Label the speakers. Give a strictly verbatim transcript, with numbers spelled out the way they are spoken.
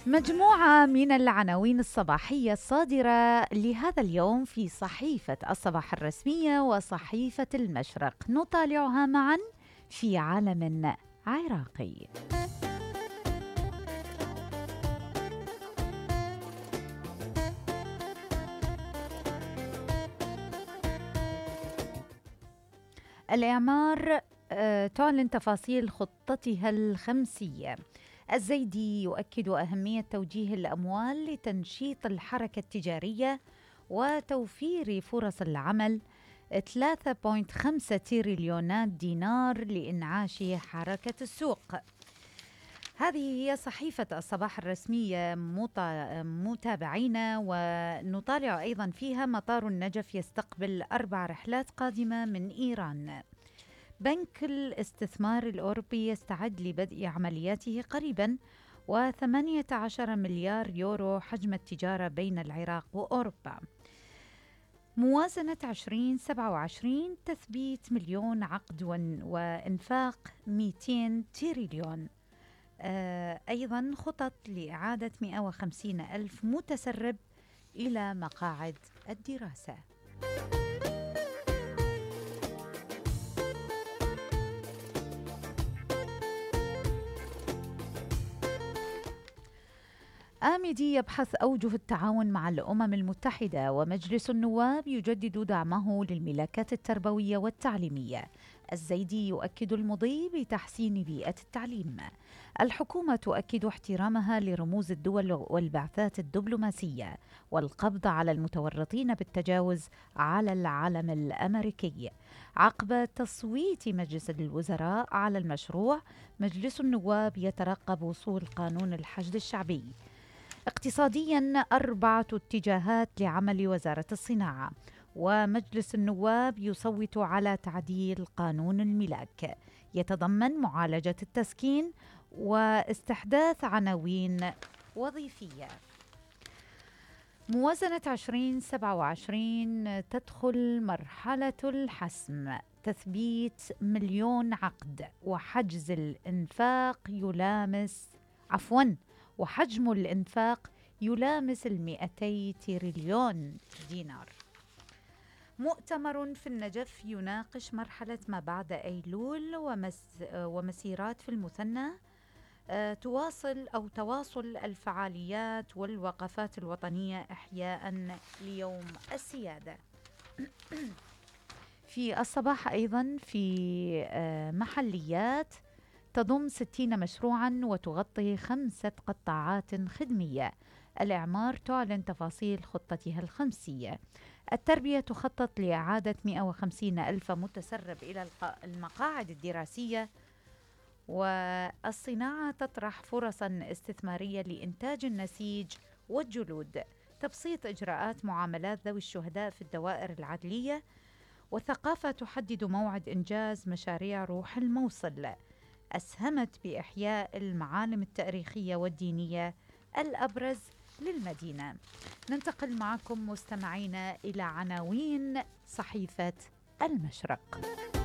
Speaker 1: مجموعة من العناوين الصباحية الصادرة لهذا اليوم في صحيفة الصباح الرسمية وصحيفة المشرق، نطالعها معا في عالم عراقي. الإعمار آه، تعلن تفاصيل خطتها الخمسية. الزيدي يؤكد أهمية توجيه الأموال لتنشيط الحركة التجارية وتوفير فرص العمل. ثلاثة فاصلة خمسة تريليونات دينار لإنعاش حركة السوق. هذه هي صحيفة الصباح الرسمية متابعينا، ونطالع أيضا فيها مطار النجف يستقبل أربع رحلات قادمة من إيران. بنك الاستثمار الأوروبي يستعد لبدء عملياته قريبا، وثمانية عشر مليار يورو حجم التجارة بين العراق وأوروبا. موازنة عشرين سبعة وعشرين تثبيت مليون عقد وإنفاق مئتين تريليون. آه أيضا خطط لإعادة مئة وخمسين ألف متسرب إلى مقاعد الدراسة. آمدي يبحث أوجه التعاون مع الأمم المتحدة، ومجلس النواب يجدد دعمه للملاكات التربوية والتعليمية. الزيدي يؤكد المضي بتحسين بيئة التعليم. الحكومة تؤكد احترامها لرموز الدول والبعثات الدبلوماسية، والقبض على المتورطين بالتجاوز على العلم الأمريكي. عقب تصويت مجلس الوزراء على المشروع، مجلس النواب يترقب وصول قانون الحشد الشعبي. اقتصاديا أربعة اتجاهات لعمل وزارة الصناعة، ومجلس النواب يصوت على تعديل قانون الملاك يتضمن معالجة التسكين واستحداث عناوين وظيفية. موازنة عشرين سبعة وعشرين تدخل مرحلة الحسم، تثبيت مليون عقد، وحجز الإنفاق يلامس عفواً وحجم الإنفاق يلامس المئتي تريليون دينار. مؤتمر في النجف يناقش مرحلة ما بعد أيلول ومس ومسيرات في المثنى. أه تواصل أو تواصل الفعاليات والوقفات الوطنية إحياء ليوم السيادة. في الصباح أيضا في أه محليات تضم ستين مشروعا وتغطي خمسة قطاعات خدمية. الإعمار تعلن تفاصيل خطتها الخمسية. التربية تخطط لإعادة مئة وخمسين ألف متسرب إلى المقاعد الدراسية. والصناعة تطرح فرصا استثمارية لإنتاج النسيج والجلود. تبسيط إجراءات معاملات ذوي الشهداء في الدوائر العدلية. والثقافة تحدد موعد إنجاز مشاريع روح الموصل. أسهمت بإحياء المعالم التاريخية والدينية الأبرز للمدينة. ننتقل معكم مستمعينا إلى عناوين صحيفة المشرق.